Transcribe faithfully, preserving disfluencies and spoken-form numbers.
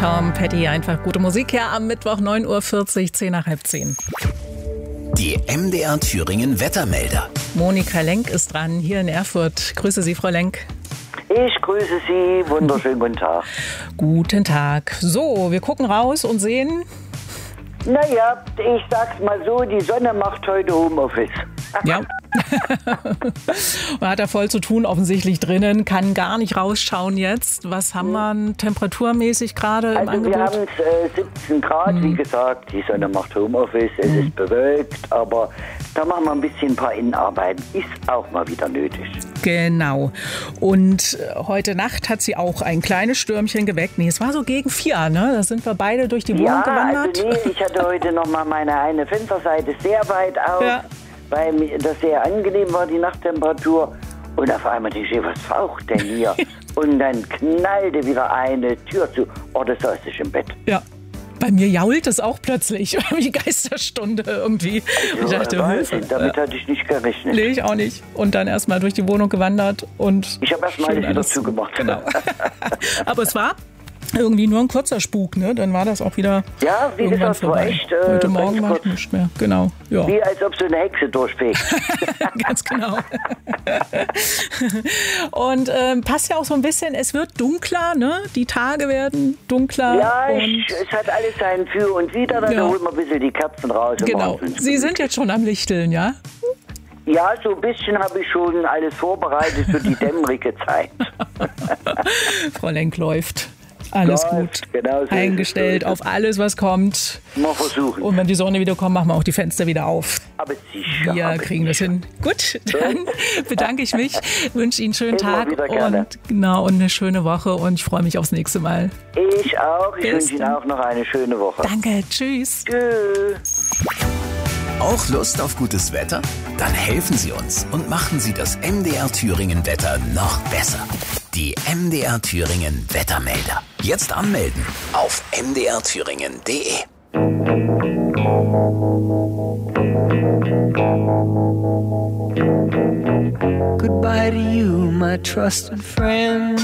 Tom Petty, einfach gute Musik hier am Mittwoch, neun Uhr vierzig, zehn nach halb zehn. Die M D R Thüringen Wettermelder. Monika Lenk ist dran, hier in Erfurt. Grüße Sie, Frau Lenk. Ich grüße Sie, wunderschönen guten Tag. Guten Tag. So, wir gucken raus und sehen... Naja, ich sag's mal so, die Sonne macht heute Homeoffice. Ja. Man hat da voll zu tun, offensichtlich drinnen, kann gar nicht rausschauen jetzt. Was haben wir temperaturmäßig gerade im Also Angebot? wir haben äh, siebzehn Grad, hm. wie gesagt, die Sonne macht Homeoffice, es hm. ist bewölkt, aber da machen wir ein bisschen ein paar Innenarbeiten, ist auch mal wieder nötig. Genau. Und heute Nacht hat sie auch ein kleines Stürmchen geweckt. Nee, es war so gegen vier, ne? Da sind wir beide durch die Wohnung ja, gewandert. Also nee, ich hatte heute noch mal meine eine Fensterseite sehr weit auf. Ja. Weil mir das sehr angenehm war, die Nachttemperatur. Und auf einmal denke ich, was faucht denn hier? Und dann knallte wieder eine Tür zu. Oh, das saß ich im Bett. Ja, bei mir jault es auch plötzlich. Wie Geisterstunde irgendwie. Also, ich dachte, Wahnsinn, damit hatte ich nicht gerechnet. Nee, ich auch nicht. Und dann erstmal durch die Wohnung gewandert. Und ich habe erstmal alles wieder zugemacht. Genau. Aber es war irgendwie nur ein kurzer Spuk, ne? Dann war das auch wieder ja, wie irgendwann gesagt, vorbei. War echt, äh, Heute Morgen war ich nicht mehr, genau. Ja. Wie als ob so eine Hexe durchfegt. Ganz genau. Und ähm, passt ja auch so ein bisschen, es wird dunkler, ne? Die Tage werden dunkler. Ja, ich, es hat alles sein Für und Wider, dann ja. holen wir ein bisschen die Kerzen raus. Genau, Sie sind jetzt schon am Lichteln, ja? Ja, so ein bisschen habe ich schon alles vorbereitet für die dämmerige Zeit. Frau Lenk läuft. Alles ja, gut genau so eingestellt auf alles, was kommt. Mal versuchen. Und wenn die Sonne wieder kommt, machen wir auch die Fenster wieder auf. Aber sicher. Wir aber kriegen sicher. das hin. Gut, dann bedanke ich mich, wünsche Ihnen einen schönen Immer Tag wieder gerne. und, genau, und eine schöne Woche. Und ich freue mich aufs nächste Mal. Ich auch. Ich wünsche Ihnen auch noch eine schöne Woche. Danke. Tschüss. Tschüss. Auch Lust auf gutes Wetter? Dann helfen Sie uns und machen Sie das M D R Thüringen Wetter noch besser. Die M D R Thüringen Wettermelder. Jetzt anmelden auf m d r thüringen punkt d e. Goodbye to you, my trusted friend.